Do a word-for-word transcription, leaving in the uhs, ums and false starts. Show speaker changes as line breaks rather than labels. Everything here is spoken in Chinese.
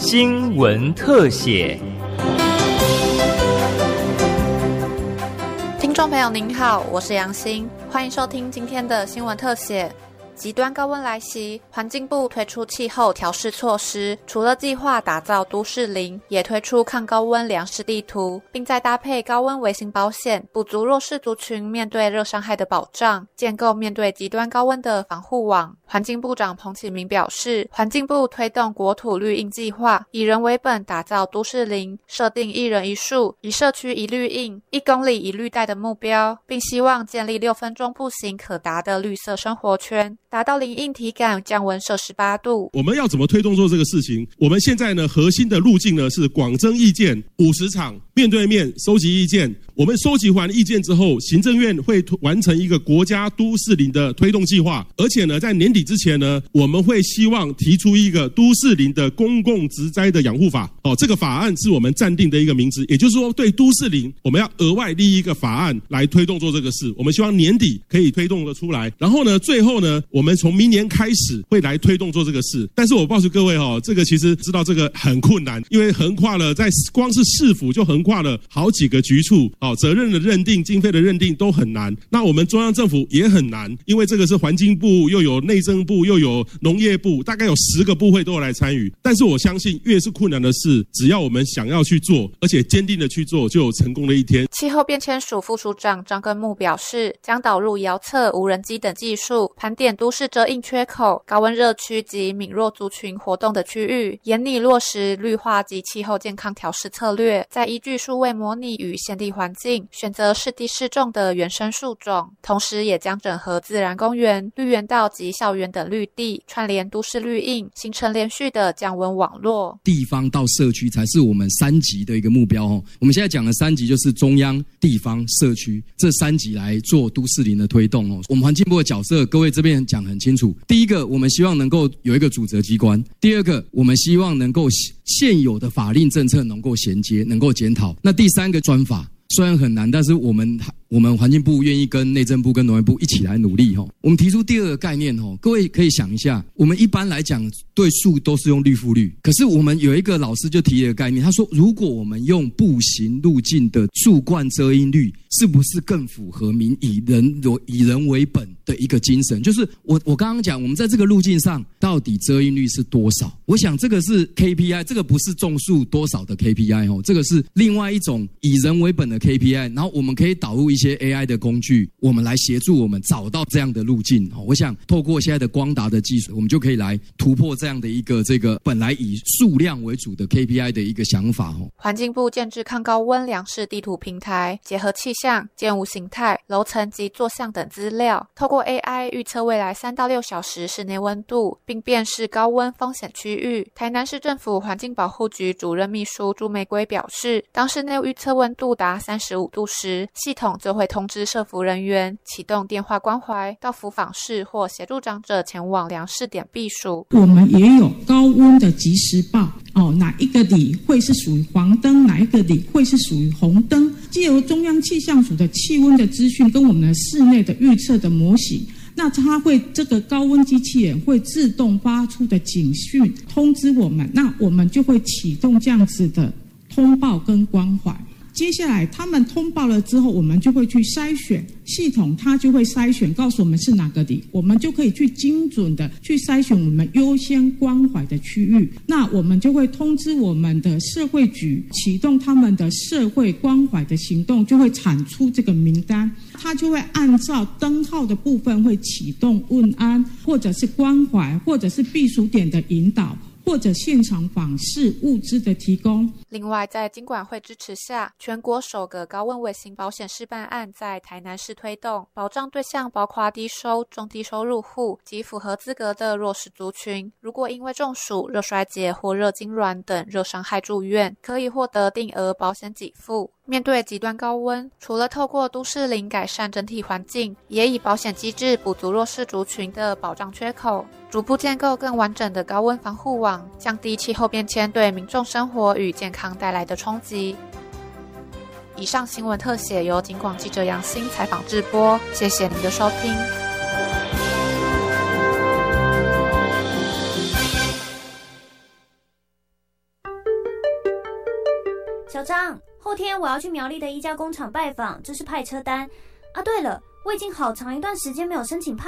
新闻特写。
听众朋友您好，我是杨欣，欢迎收听今天的新闻特写。极端高温来袭，环境部推出气候调试措施，除了计划打造都市林，也推出抗高温粮食地图，并再搭配高温微型保险，补足弱势族群面对热伤害的保障，建构面对极端高温的防护网。环境部长彭启明表示，环境部推动国土绿荫计划，以人为本打造都市林，设定一人一树、一社区一绿荫、一公里一绿带的目标，并希望建立六分钟步行可达的绿色生活圈，达到零硬体感，降温摄氏八度。
我们要怎么推动做这个事情？我们现在呢，核心的路径呢是广征意见，五十场面对面收集意见。我们收集完意见之后，行政院会完成一个国家都市林的推动计划，而且呢，在年底之前呢，我们会希望提出一个都市林的公共植栽的养护法。哦，这个法案是我们暂定的一个名字，也就是说，对都市林，我们要额外立一个法案来推动做这个事。我们希望年底可以推动得出来。然后呢，最后呢，我们从明年开始会来推动做这个事。但是我告诉各位哦，这个其实知道这个很困难，因为横跨了在光是市府就横跨了好几个局处。哦，责任的认定、经费的认定都很难。那我们中央政府也很难，因为这个是环境部，又有内政部，又有农业部，大概有十个部会都要来参与。但是我相信，越是困难的事，只要我们想要去做，而且坚定的去做，就有成功的一天。
气候变迁署副署长张根木表示，将导入遥测、无人机等技术，盘点都市遮阴缺口、高温热区及敏弱族群活动的区域，严拟落实绿化及气候健康调试策略，再依据数位模拟与现地环境，选择适地适种的原生树种，同时也将整合自然公园、绿园道及校园等绿地，串联都市绿荫，形成连续的降温网络。
地方到社区才是我们三级的一个目标。我们现在讲的三级就是中央、地方、社区这三级来做都市林的推动。我们环境部的角色，各位这边讲很清楚。第一个，我们希望能够有一个主责机关；第二个，我们希望能够现有的法令政策能够衔接，能够检讨。那第三个，专法。虽然很难，但是我们我们环境部愿意跟内政部跟农业部一起来努力。我们提出第二个概念，各位可以想一下，我们一般来讲对树都是用绿覆率，可是我们有一个老师就提了一个概念，他说如果我们用步行路径的树冠遮阴率，是不是更符合民以人以人为本的一个精神？就是我我刚刚讲，我们在这个路径上到底遮阴率是多少？我想这个是 K P I， 这个不是种树多少的 K P I， 这个是另外一种以人为本的K P I， 然后我们可以导入一些 A I 的工具，我们来协助我们找到这样的路径。我想透过现在的光达的技术，我们就可以来突破这样的一个这个本来以数量为主的 K P I 的一个想法。
环境部建置抗高温粮食地图平台，结合气象、建物形态、楼层及坐向等资料，透过 A I 预测未来三到六小时室内温度，并辨识高温风险区域。台南市政府环境保护局主任秘书朱玫瑰表示，当室内预测温度达三十五度时，系统就会通知社福人员启动电话关怀，到辅访室或协助长者前往量试点避暑。
我们也有高温的即时报哦，哪一个里会是属于黄灯，哪一个里会是属于红灯，藉由中央气象署的气温的资讯跟我们的室内的预测的模型，那它会这个高温机器人会自动发出的警讯通知我们，那我们就会启动这样子的通报跟关怀。接下来他们通报了之后，我们就会去筛选，系统它就会筛选告诉我们是哪个里，我们就可以去精准的去筛选我们优先关怀的区域。那我们就会通知我们的社会局启动他们的社会关怀的行动，就会产出这个名单，它就会按照灯号的部分会启动问安，或者是关怀，或者是避暑点的引导，或者现场访视物资的提供。
另外，在金管会支持下，全国首个高温微型保险示范案在台南市推动，保障对象包括低收、中低收入户及符合资格的弱势族群。如果因为中暑、热衰竭或热痉挛等热伤害住院，可以获得定额保险给付。面对极端高温，除了透过都市林改善整体环境，也以保险机制补足弱势族群的保障缺口，逐步建构更完整的高温防护网，降低气候变迁对民众生活与健康带来的冲击。以上新闻特写由警广记者杨欣采访制播，谢谢您的收听。
小张，后天我要去苗栗的一家工厂拜访，这是派车单。啊，对了，我已经好长一段时间没有申请派